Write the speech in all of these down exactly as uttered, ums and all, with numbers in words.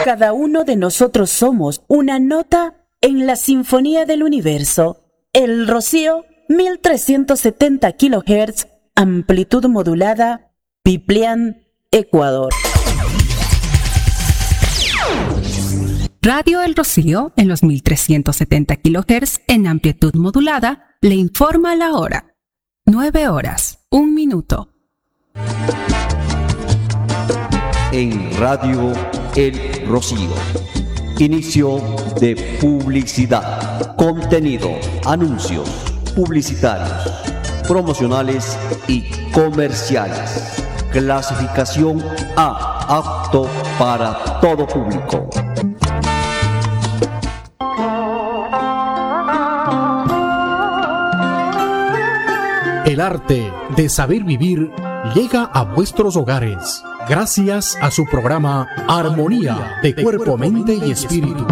Cada uno de nosotros somos una nota en la sinfonía del universo. El Rocío, mil trescientos setenta kilohertz, amplitud modulada, Piplián, Ecuador. Radio El Rocío, en los mil trescientos setenta kilohertz, en amplitud modulada, le informa la hora. nueve horas, un minuto. En Radio El Rocío. Inicio de publicidad. Contenido, anuncios, publicitarios, promocionales y comerciales. Clasificación A, apto para todo público. El arte de saber vivir llega a vuestros hogares gracias a su programa Armonía de Cuerpo, Mente y Espíritu.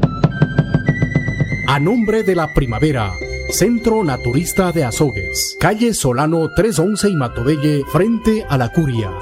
A nombre de la Primavera, Centro Naturista de Azogues, calle Solano trescientos once y Matobelle, frente a la Curia.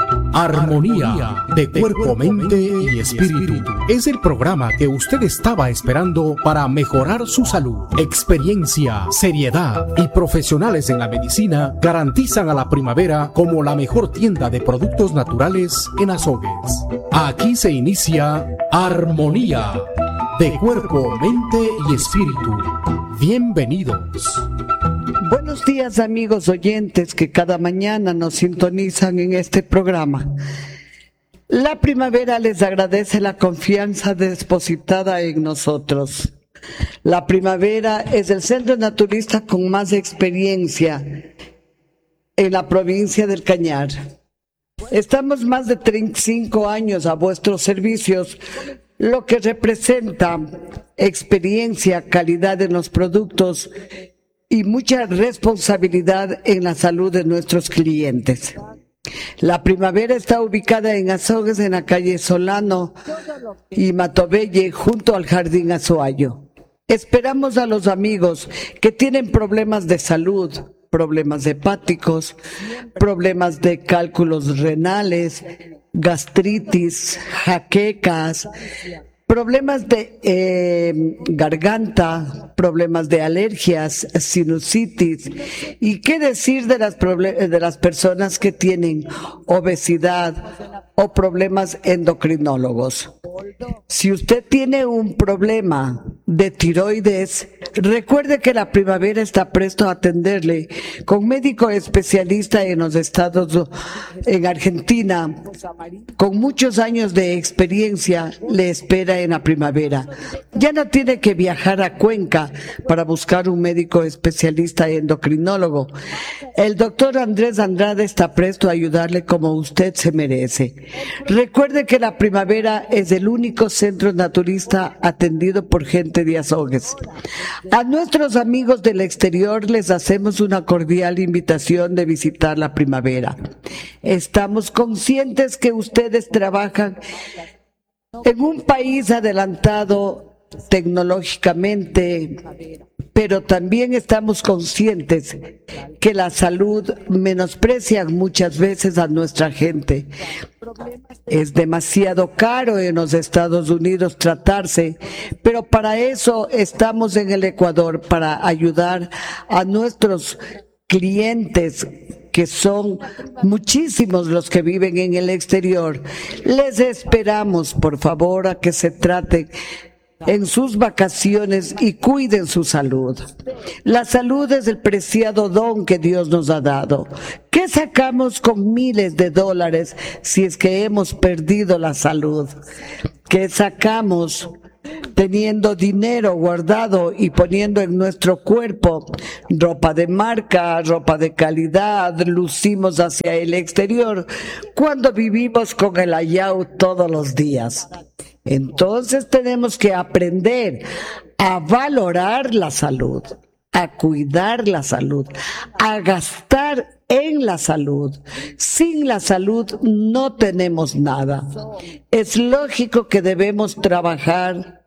Armonía de Cuerpo, Mente y Espíritu es el programa que usted estaba esperando para mejorar su salud. Experiencia, seriedad y profesionales en la medicina garantizan a la Primavera como la mejor tienda de productos naturales en Azogues. Aquí se inicia Armonía de Cuerpo, Mente y Espíritu. Bienvenidos. Buenos días, amigos oyentes que cada mañana nos sintonizan en este programa. La Primavera les agradece la confianza depositada en nosotros. La Primavera es el centro naturista con más experiencia en la provincia del Cañar. Estamos más de treinta y cinco años a vuestros servicios, lo que representa experiencia, calidad en los productos y mucha responsabilidad en la salud de nuestros clientes. La Primavera está ubicada en Azogues, en la calle Solano y Matobelle, junto al Jardín Azuayo. Esperamos a los amigos que tienen problemas de salud, problemas hepáticos, problemas de cálculos renales, gastritis, jaquecas, problemas de eh, garganta, problemas de alergias, sinusitis, y qué decir de las, de las personas que tienen obesidad o problemas endocrinólogos. Si usted tiene un problema de tiroides, recuerde que la Primavera está presto a atenderle con médico especialista en los estados, en Argentina, con muchos años de experiencia, le espera en la Primavera. Ya no tiene que viajar a Cuenca para buscar un médico especialista endocrinólogo. El doctor Andrés Andrade está presto a ayudarle como usted se merece. Recuerde que la Primavera es el único centro naturista atendido por gente de Azogues. A nuestros amigos del exterior les hacemos una cordial invitación de visitar la Primavera. Estamos conscientes que ustedes trabajan en un país adelantado tecnológicamente, pero también estamos conscientes que la salud menosprecia muchas veces a nuestra gente. Es demasiado caro en los Estados Unidos tratarse, pero para eso estamos en el Ecuador, para ayudar a nuestros clientes, que son muchísimos los que viven en el exterior. Les esperamos, por favor, a que se traten en sus vacaciones y cuiden su salud. La salud es el preciado don que Dios nos ha dado. ¿Qué sacamos con miles de dólares si es que hemos perdido la salud? ¿Qué sacamos teniendo dinero guardado y poniendo en nuestro cuerpo ropa de marca, ropa de calidad, lucimos hacia el exterior, cuando vivimos con el ayau todos los días? Entonces tenemos que aprender a valorar la salud, a cuidar la salud, a gastar en la salud. Sin la salud no tenemos nada. Es lógico que debemos trabajar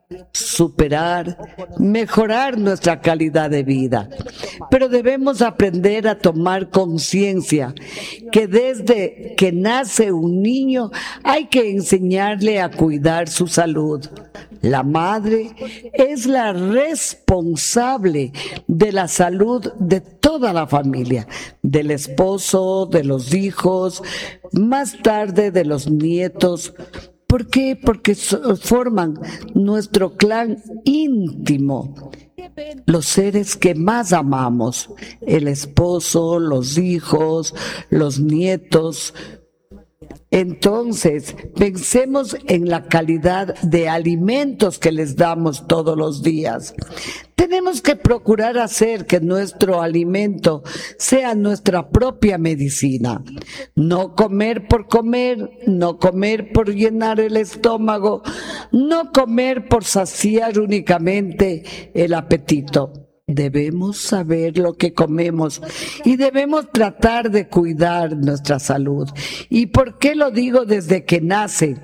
superar, mejorar nuestra calidad de vida. Pero debemos aprender a tomar conciencia que desde que nace un niño hay que enseñarle a cuidar su salud. La madre es la responsable de la salud de toda la familia, del esposo, de los hijos, más tarde de los nietos. ¿Por qué? Porque forman nuestro clan íntimo, los seres que más amamos, el esposo, los hijos, los nietos. Entonces, pensemos en la calidad de alimentos que les damos todos los días. Tenemos que procurar hacer que nuestro alimento sea nuestra propia medicina. No comer por comer, no comer por llenar el estómago, no comer por saciar únicamente el apetito. Debemos saber lo que comemos y debemos tratar de cuidar nuestra salud. ¿Y por qué lo digo desde que nace?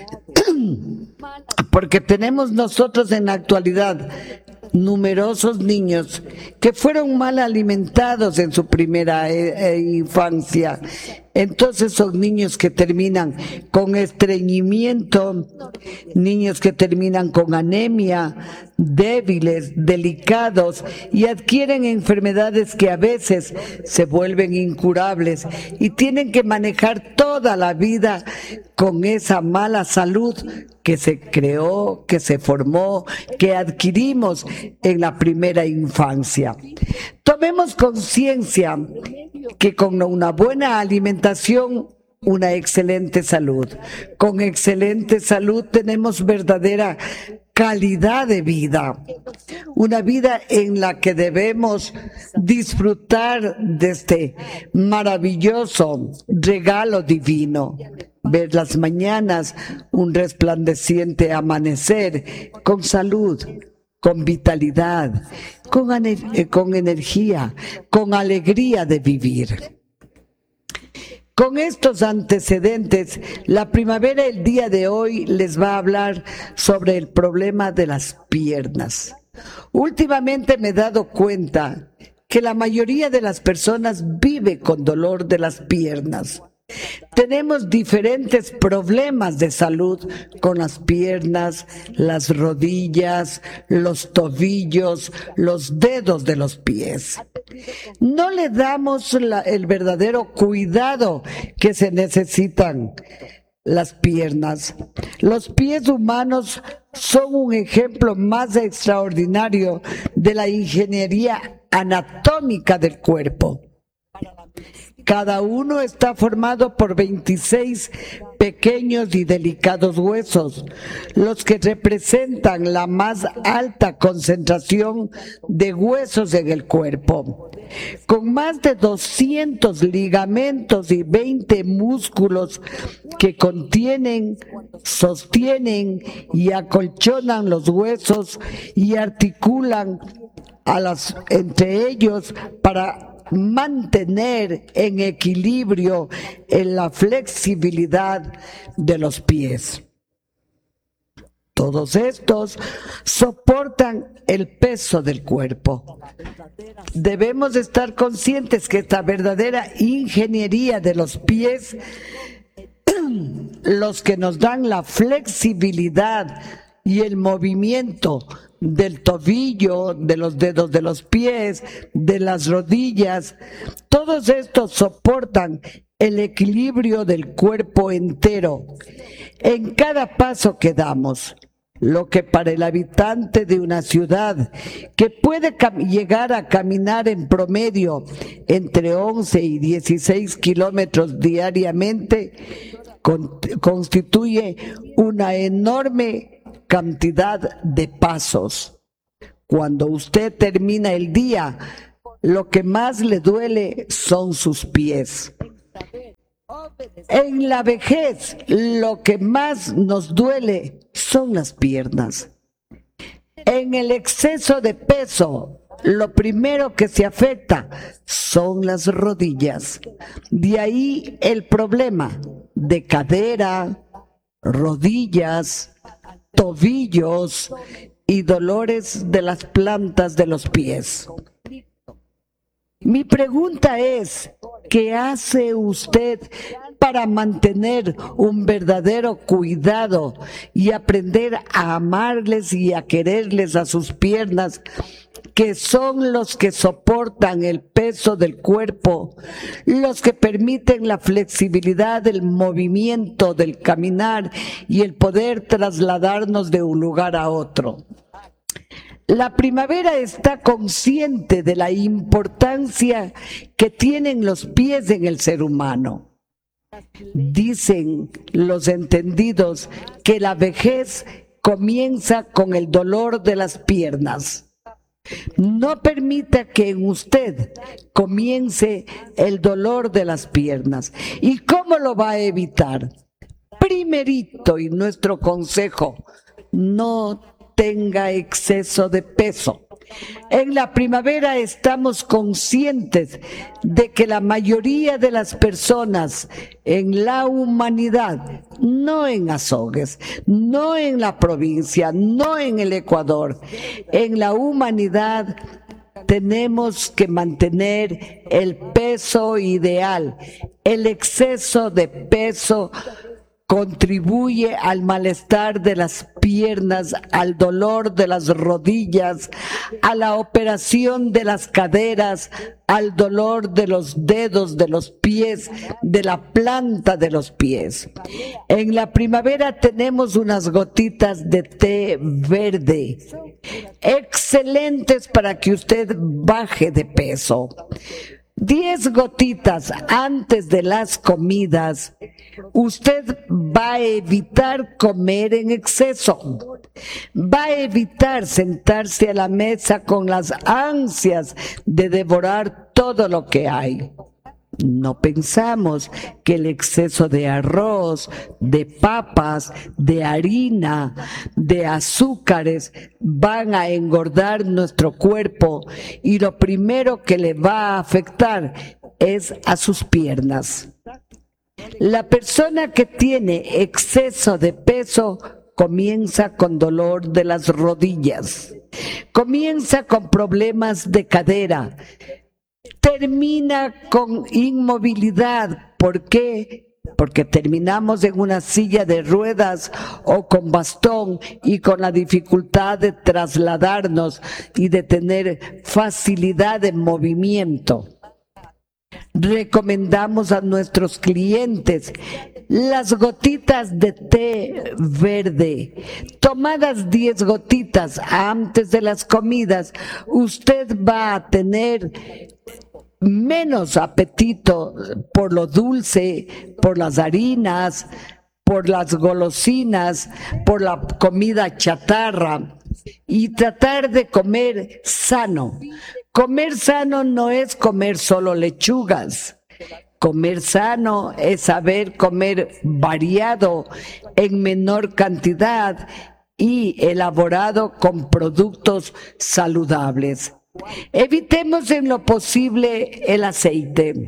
Porque tenemos nosotros en la actualidad numerosos niños que fueron mal alimentados en su primera eh, eh, infancia. Entonces son niños que terminan con estreñimiento, niños que terminan con anemia, débiles, delicados y adquieren enfermedades que a veces se vuelven incurables y tienen que manejar toda la vida con esa mala salud que se creó, que se formó, que adquirimos en la primera infancia. Tomemos conciencia que con una buena alimentación, una excelente salud. Con excelente salud tenemos verdadera calidad de vida. Una vida en la que debemos disfrutar de este maravilloso regalo divino. Ver las mañanas un resplandeciente amanecer con salud, con vitalidad, con, con energía, con alegría de vivir. Con estos antecedentes, la primavera el día de hoy les va a hablar sobre el problema de las piernas. Últimamente me he dado cuenta que la mayoría de las personas vive con dolor de las piernas. Tenemos diferentes problemas de salud con las piernas, las rodillas, los tobillos, los dedos de los pies. No le damos la, el verdadero cuidado que se necesitan las piernas. Los pies humanos son un ejemplo más extraordinario de la ingeniería anatómica del cuerpo. Cada uno está formado por veintiséis pequeños y delicados huesos, los que representan la más alta concentración de huesos en el cuerpo. Con más de doscientos ligamentos y veinte músculos que contienen, sostienen y acolchonan los huesos y articulan a las, entre ellos para mantener en equilibrio en la flexibilidad de los pies. Todos estos soportan el peso del cuerpo. Debemos estar conscientes que esta verdadera ingeniería de los pies, los que nos dan la flexibilidad y el movimiento del tobillo, de los dedos de los pies, de las rodillas, todos estos soportan el equilibrio del cuerpo entero en cada paso que damos. Lo que para el habitante de una ciudad que puede llegar a caminar en promedio entre once y dieciséis kilómetros diariamente, con, constituye una enorme cantidad de pasos. Cuando usted termina el día, lo que más le duele son sus pies. En la vejez, lo que más nos duele son las piernas. En el exceso de peso, lo primero que se afecta son las rodillas. De ahí el problema de cadera, rodillas, tobillos y dolores de las plantas de los pies. Mi pregunta es, ¿qué hace usted para mantener un verdadero cuidado y aprender a amarles y a quererles a sus piernas, que son los que soportan el peso del cuerpo, los que permiten la flexibilidad del movimiento, del caminar y el poder trasladarnos de un lugar a otro? La primavera está consciente de la importancia que tienen los pies en el ser humano. Dicen los entendidos que la vejez comienza con el dolor de las piernas. No permita que en usted comience el dolor de las piernas. ¿Y cómo lo va a evitar? Primerito, y nuestro consejo, no tenga exceso de peso. En la primavera estamos conscientes de que la mayoría de las personas en la humanidad, no en Azogues, no en la provincia, no en el Ecuador, en la humanidad tenemos que mantener el peso ideal. El exceso de peso contribuye al malestar de las piernas, al dolor de las rodillas, a la operación de las caderas, al dolor de los dedos de los pies, de la planta de los pies. En la primavera tenemos unas gotitas de té verde, excelentes para que usted baje de peso. Diez gotitas antes de las comidas, usted va a evitar comer en exceso, va a evitar sentarse a la mesa con las ansias de devorar todo lo que hay. No pensamos que el exceso de arroz, de papas, de harina, de azúcares van a engordar nuestro cuerpo y lo primero que le va a afectar es a sus piernas. La persona que tiene exceso de peso comienza con dolor de las rodillas, comienza con problemas de cadera, termina con inmovilidad. ¿Por qué? Porque terminamos en una silla de ruedas o con bastón y con la dificultad de trasladarnos y de tener facilidad de movimiento. Recomendamos a nuestros clientes las gotitas de té verde. Tomadas diez gotitas antes de las comidas, usted va a tener menos apetito por lo dulce, por las harinas, por las golosinas, por la comida chatarra, y tratar de comer sano. Comer sano no es comer solo lechugas. Comer sano es saber comer variado, en menor cantidad y elaborado con productos saludables. Evitemos en lo posible el aceite.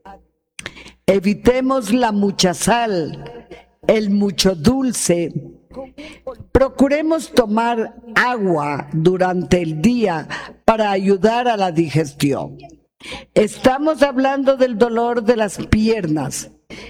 Evitemos la mucha sal, el mucho dulce. Procuremos tomar agua durante el día para ayudar a la digestión. Estamos hablando del dolor de las piernas.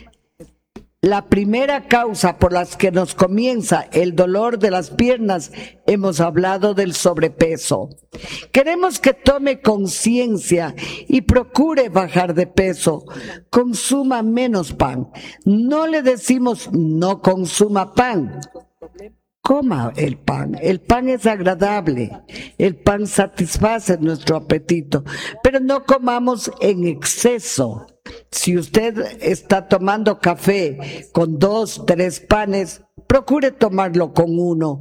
La primera causa por la que nos comienza el dolor de las piernas, hemos hablado del sobrepeso. Queremos que tome conciencia y procure bajar de peso. Consuma menos pan. No le decimos no consuma pan. Coma el pan. El pan es agradable. El pan satisface nuestro apetito. Pero no comamos en exceso. Si usted está tomando café con dos, tres panes, procure tomarlo con uno.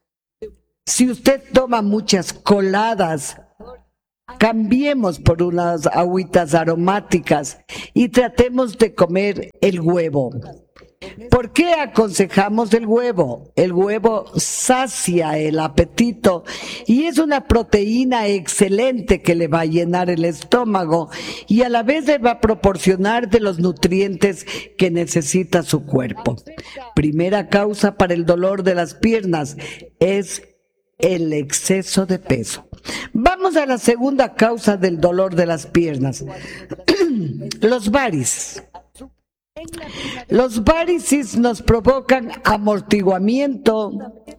Si usted toma muchas coladas, cambiemos por unas agüitas aromáticas y tratemos de comer el huevo. ¿Por qué aconsejamos el huevo? El huevo sacia el apetito y es una proteína excelente que le va a llenar el estómago y a la vez le va a proporcionar de los nutrientes que necesita su cuerpo. Primera causa para el dolor de las piernas es el exceso de peso. Vamos a la segunda causa del dolor de las piernas, los varices. Los varices nos provocan amortiguamiento,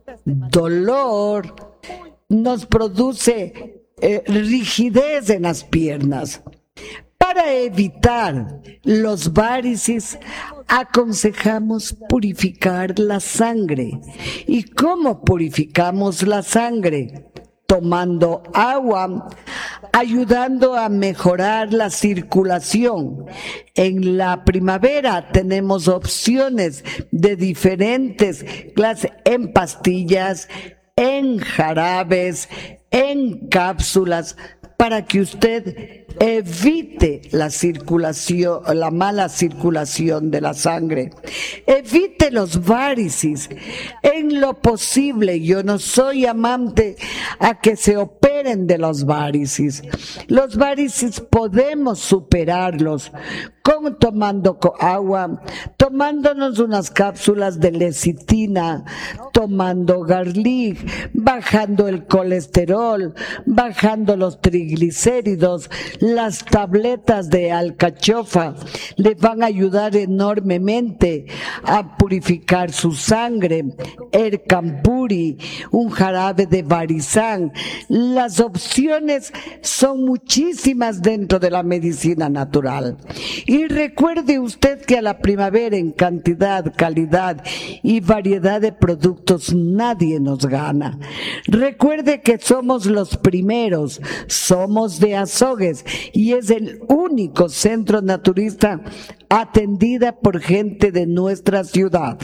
dolor, nos produce eh, rigidez en las piernas. Para evitar los varices, aconsejamos purificar la sangre. ¿Y cómo purificamos la sangre? Tomando agua, ayudando a mejorar la circulación. En la primavera tenemos opciones de diferentes clases en pastillas, en jarabes, en cápsulas, para que usted evite la circulación, la mala circulación de la sangre. Evite los varices. En lo posible, yo no soy amante a que se operen de los varices. Los varices podemos superarlos con tomando agua, tomándonos unas cápsulas de lecitina, tomando garlic, bajando el colesterol, bajando los triglicéridos. Las tabletas de alcachofa le van a ayudar enormemente a purificar su sangre. El campuri, un jarabe de barizán. Las opciones son muchísimas dentro de la medicina natural. Y recuerde usted que a la primavera en cantidad, calidad y variedad de productos nadie nos gana. Recuerde que somos los primeros, somos de Azogues y es el único centro naturista atendida por gente de nuestra ciudad.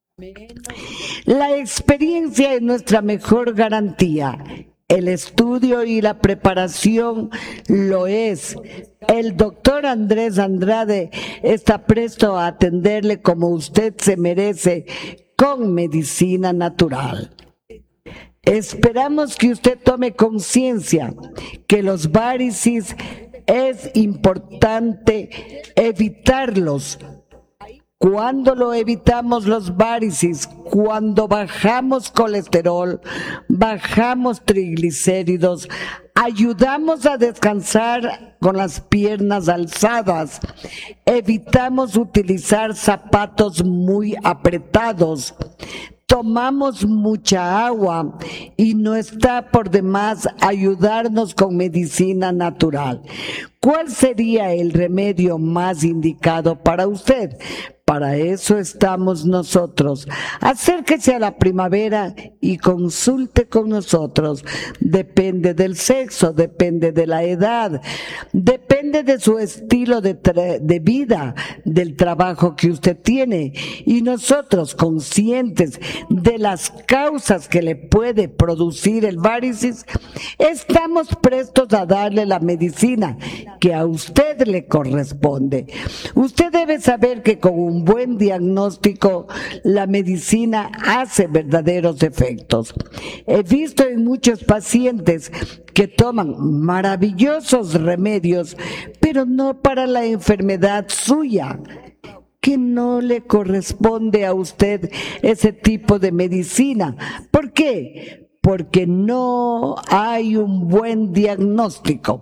La experiencia es nuestra mejor garantía. El estudio y la preparación lo es. El doctor Andrés Andrade está presto a atenderle como usted se merece, con medicina natural. Esperamos que usted tome conciencia que los varices es importante evitarlos. ¿Cuándo lo evitamos los varices? Cuando bajamos colesterol, bajamos triglicéridos, ayudamos a descansar con las piernas alzadas, evitamos utilizar zapatos muy apretados, tomamos mucha agua y no está por demás ayudarnos con medicina natural. ¿Cuál sería el remedio más indicado para usted? Para eso estamos nosotros. Acérquese a la primavera y consulte con nosotros. Depende del sexo, depende de la edad, depende de su estilo de, de vida, del trabajo que usted tiene. Y nosotros, conscientes de las causas que le puede producir el varices, estamos prestos a darle la medicina que a usted le corresponde. Usted debe saber que con un buen diagnóstico la medicina hace verdaderos efectos. He visto en muchos pacientes que toman maravillosos remedios, pero no para la enfermedad suya, que no le corresponde a usted ese tipo de medicina. ¿Por qué? Porque no hay un buen diagnóstico.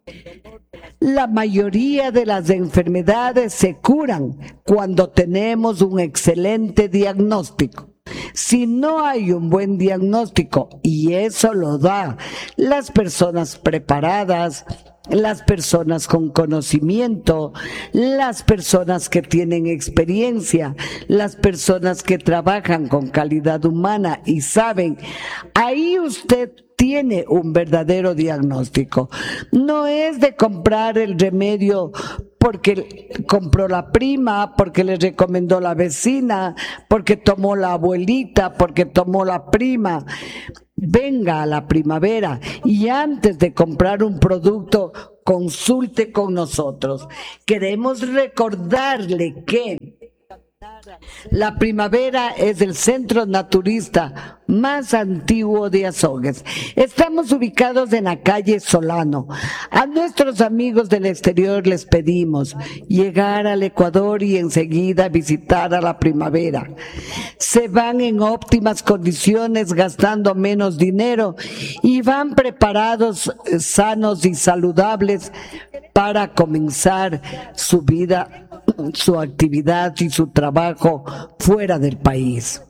La mayoría de las enfermedades se curan cuando tenemos un excelente diagnóstico. Si no hay un buen diagnóstico, y eso lo da las personas preparadas, las personas con conocimiento, las personas que tienen experiencia, las personas que trabajan con calidad humana y saben, ahí usted tiene un verdadero diagnóstico. No es de comprar el remedio porque compró la prima, porque le recomendó la vecina, porque tomó la abuelita, porque tomó la prima. Venga a la primavera y antes de comprar un producto, consulte con nosotros. Queremos recordarle que La Primavera es el centro naturista más antiguo de Azogues. Estamos ubicados en la calle Solano. A nuestros amigos del exterior les pedimos llegar al Ecuador y enseguida visitar a La Primavera. Se van en óptimas condiciones, gastando menos dinero y van preparados, sanos y saludables para comenzar su vida, su actividad y su trabajo fuera del país.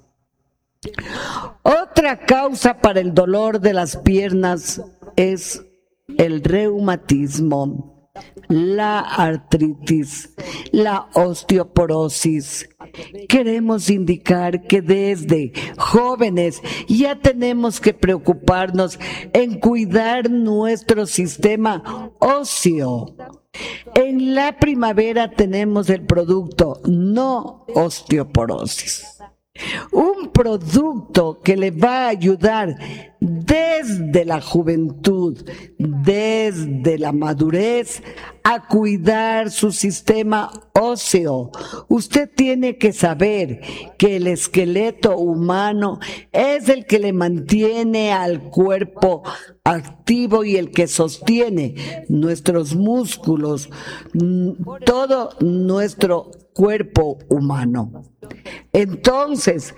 Otra causa para el dolor de las piernas es el reumatismo, la artritis, la osteoporosis. Queremos indicar que desde jóvenes ya tenemos que preocuparnos en cuidar nuestro sistema óseo. En La Primavera tenemos el producto No Osteoporosis, un producto que le va a ayudar desde la juventud, desde la madurez, a cuidar su sistema óseo. Usted tiene que saber que el esqueleto humano es el que le mantiene al cuerpo activo y el que sostiene nuestros músculos, todo nuestro cuerpo humano. Entonces,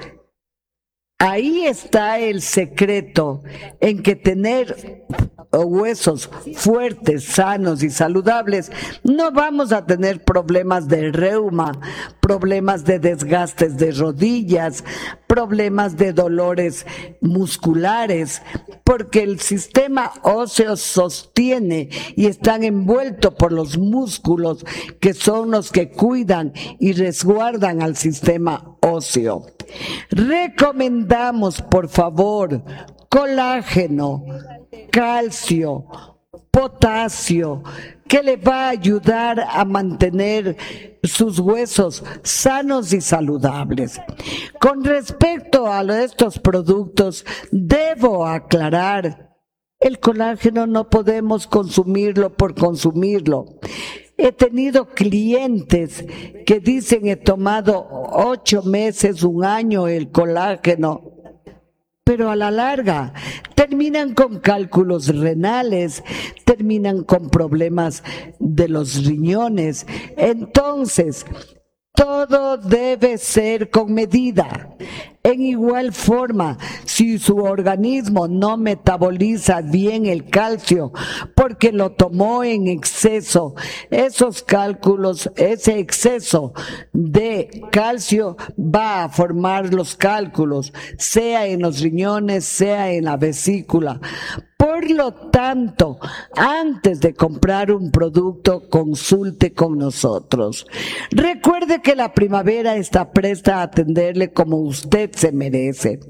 ahí está el secreto en que tener huesos fuertes, sanos y saludables, no vamos a tener problemas de reuma, problemas de desgastes de rodillas, problemas de dolores musculares, porque el sistema óseo sostiene y están envueltos por los músculos que son los que cuidan y resguardan al sistema óseo. Recomendamos, por favor, colágeno, calcio, potasio, que le va a ayudar a mantener sus huesos sanos y saludables. Con respecto a estos productos, debo aclarar, el colágeno no podemos consumirlo por consumirlo. He tenido clientes que dicen he tomado ocho meses, un año el colágeno, pero a la larga terminan con cálculos renales, terminan con problemas de los riñones. Entonces, todo debe ser con medida. En igual forma, si su organismo no metaboliza bien el calcio porque lo tomó en exceso, esos cálculos, ese exceso de calcio va a formar los cálculos, sea en los riñones, sea en la vesícula. Por lo tanto, antes de comprar un producto, consulte con nosotros. Recuerde que La Primavera está presta a atenderle como usted se merece.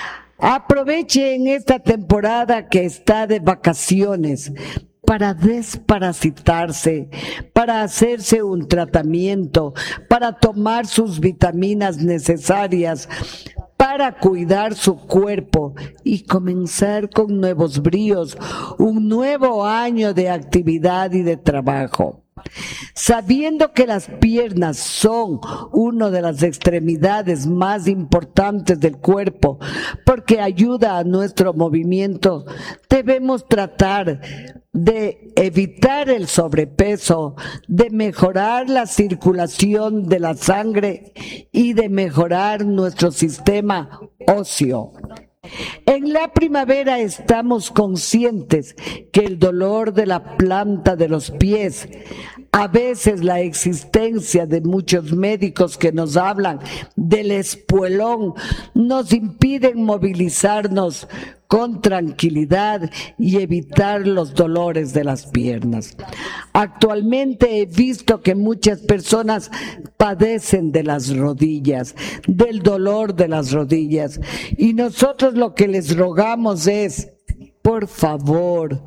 Aproveche en esta temporada que está de vacaciones para desparasitarse, para hacerse un tratamiento, para tomar sus vitaminas necesarias, para cuidar su cuerpo y comenzar con nuevos bríos, un nuevo año de actividad y de trabajo. Sabiendo que las piernas son una de las extremidades más importantes del cuerpo porque ayuda a nuestro movimiento, debemos tratar de evitar el sobrepeso, de mejorar la circulación de la sangre y de mejorar nuestro sistema óseo. En La Primavera estamos conscientes que el dolor de la planta de los pies, a veces la existencia de muchos médicos que nos hablan del espuelón, nos impiden movilizarnos con tranquilidad y evitar los dolores de las piernas. Actualmente he visto que muchas personas padecen de las rodillas, del dolor de las rodillas, y nosotros lo que les rogamos es, por favor,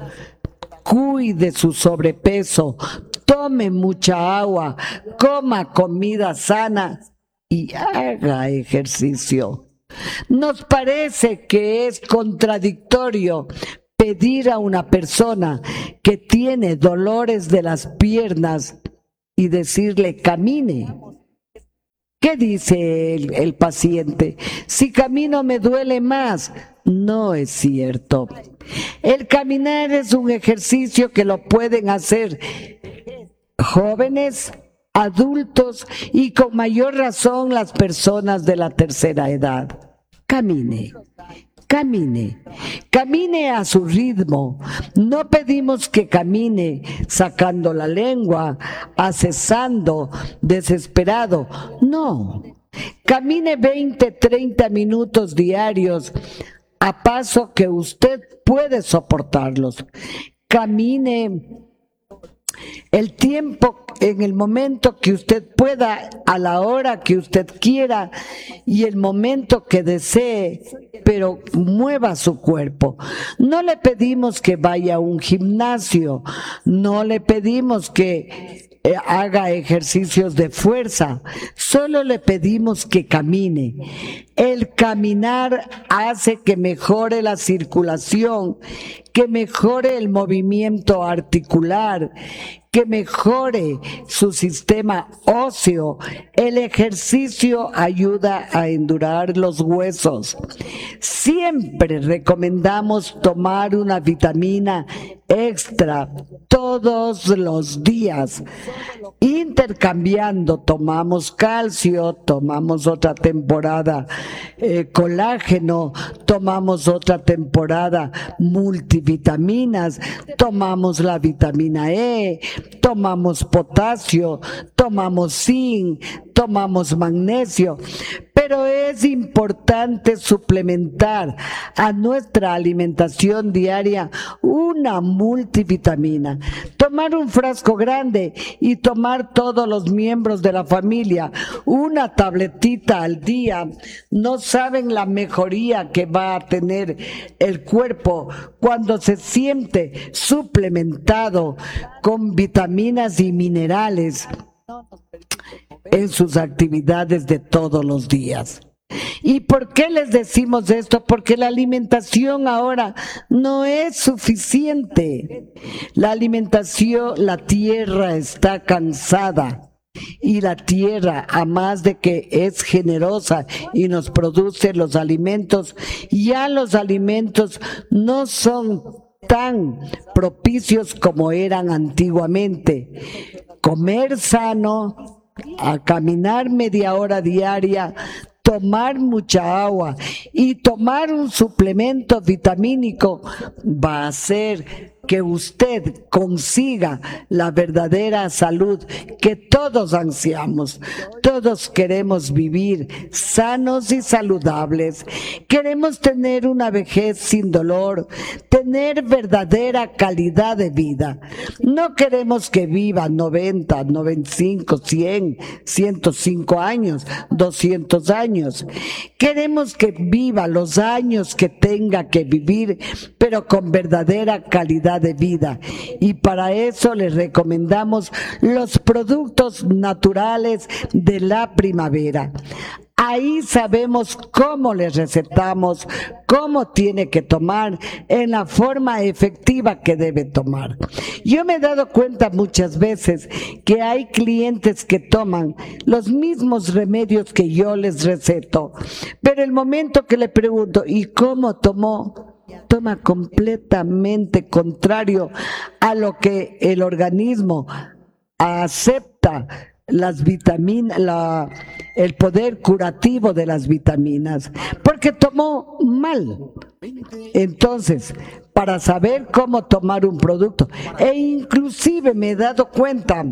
cuide su sobrepeso, tome mucha agua, coma comida sana y haga ejercicio. Nos parece que es contradictorio pedir a una persona que tiene dolores de las piernas y decirle camine. ¿Qué dice el, el paciente? Si camino me duele más. No es cierto. El caminar es un ejercicio que lo pueden hacer jóvenes, adultos y con mayor razón las personas de la tercera edad. Camine. Camine, camine a su ritmo. No pedimos que camine sacando la lengua, acesando, desesperado. No, camine veinte, treinta minutos diarios a paso que usted puede soportarlos. Camine el tiempo, en el momento que usted pueda, a la hora que usted quiera y el momento que desee, pero mueva su cuerpo. No le pedimos que vaya a un gimnasio, no le pedimos que eh, haga ejercicios de fuerza, solo le pedimos que camine. El caminar hace que mejore la circulación, que mejore el movimiento articular, que mejore su sistema óseo. El ejercicio ayuda a endurar los huesos. Siempre recomendamos tomar una vitamina extra todos los días, intercambiando. Tomamos calcio, tomamos otra temporada eh, colágeno, tomamos otra temporada multivitaminas, tomamos la vitamina E, tomamos potasio, tomamos zinc, tomamos magnesio, pero es importante suplementar a nuestra alimentación diaria una multivitamina. Tomar un frasco grande y tomar todos los miembros de la familia una tabletita al día, no saben la mejoría que va a tener el cuerpo cuando se siente suplementado con vitaminas y minerales en sus actividades de todos los días. ¿Y por qué les decimos esto? Porque la alimentación ahora no es suficiente. La alimentación, la tierra está cansada. Y la tierra, a más de que es generosa y nos produce los alimentos, ya los alimentos no son tan propicios como eran antiguamente. Comer sano, a caminar media hora diaria, tomar mucha agua y tomar un suplemento vitamínico va a hacer que usted consiga la verdadera salud que todos ansiamos. Todos queremos vivir sanos y saludables. Queremos tener una vejez sin dolor, tener verdadera calidad de vida. No queremos que viva noventa, noventa y cinco, cien, ciento cinco años, doscientos años. Queremos que viva los años que tenga que vivir, pero con verdadera calidad de vida. Y para eso les recomendamos los productos naturales de la primavera. Ahí sabemos cómo les recetamos, cómo tiene que tomar, en la forma efectiva que debe tomar. Yo me he dado cuenta muchas veces que hay clientes que toman los mismos remedios que yo les receto, pero el momento que le pregunto, ¿y cómo tomó? Toma completamente contrario a lo que el organismo acepta. Las vitaminas, la, el poder curativo de las vitaminas, porque tomó mal. Entonces, para saber cómo tomar un producto, e inclusive me he dado cuenta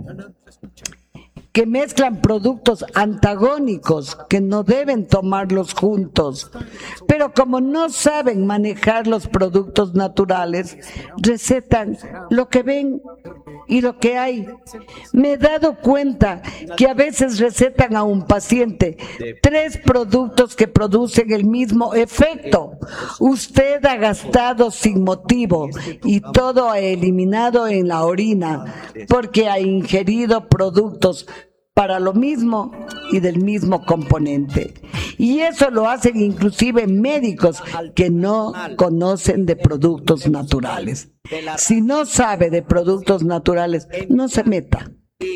que mezclan productos antagónicos que no deben tomarlos juntos, pero como no saben manejar los productos naturales, recetan lo que ven y lo que hay. Me he dado cuenta que a veces recetan a un paciente tres productos que producen el mismo efecto. Usted ha gastado sin motivo y todo ha eliminado en la orina porque ha ingerido productos para lo mismo y del mismo componente. Y eso lo hacen inclusive médicos que no conocen de productos naturales. Si no sabe de productos naturales, no se meta.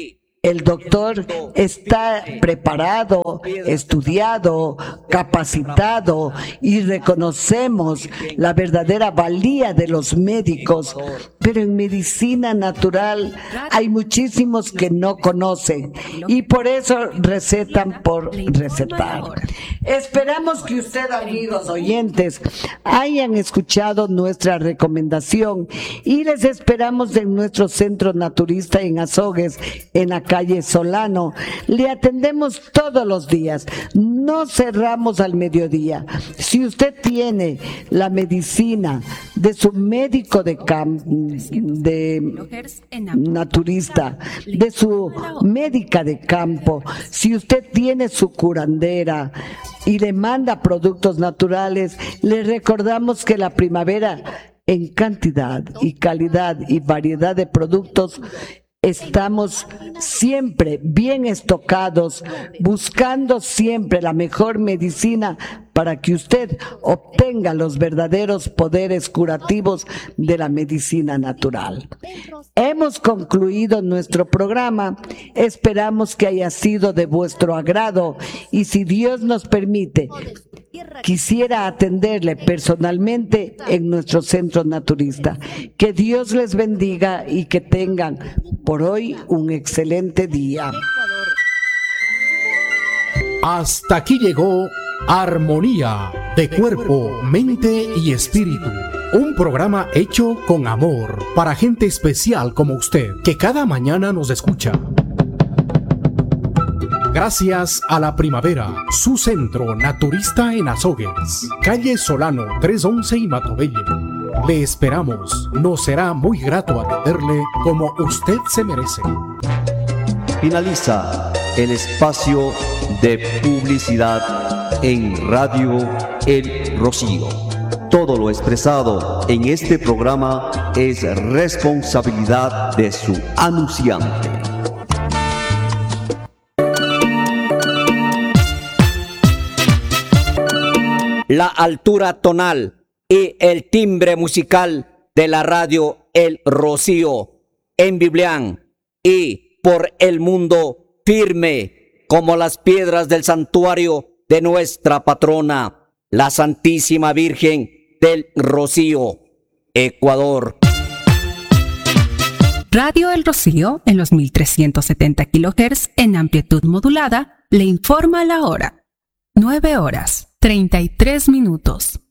El doctor está preparado, estudiado, capacitado y reconocemos la verdadera valía de los médicos, pero en medicina natural hay muchísimos que no conocen y por eso recetan por recetar. Esperamos que usted, amigos oyentes, hayan escuchado nuestra recomendación y les esperamos en nuestro centro naturista en Azogues, en la calle Solano. Le atendemos todos los días, no cerramos al mediodía. Si usted tiene la medicina de su médico de, cam de naturista, de su médica de campo, si usted tiene su curandera y le manda productos naturales, le recordamos que la primavera, en cantidad y calidad y variedad de productos, estamos siempre bien estocados, buscando siempre la mejor medicina para que usted obtenga los verdaderos poderes curativos de la medicina natural. Hemos concluido nuestro programa, esperamos que haya sido de vuestro agrado y si Dios nos permite, quisiera atenderle personalmente en nuestro centro naturista. Que Dios les bendiga y que tengan por hoy un excelente día. Hasta aquí llegó Armonía de Cuerpo, Mente y Espíritu. Un programa hecho con amor para gente especial como usted, que cada mañana nos escucha. Gracias a la primavera, su centro naturista en Azogues, calle Solano trescientos once y Matobelle. Le esperamos, nos será muy grato atenderle como usted se merece. Finaliza el espacio de publicidad en Radio El Rocío. Todo lo expresado en este programa es responsabilidad de su anunciante. La altura tonal y el timbre musical de la radio El Rocío en Biblián y por el mundo firme como las piedras del santuario de nuestra patrona, la Santísima Virgen del Rocío, Ecuador. Radio El Rocío en los mil trescientos setenta kilohertz en amplitud modulada le informa la hora. nueve horas, treinta y tres minutos.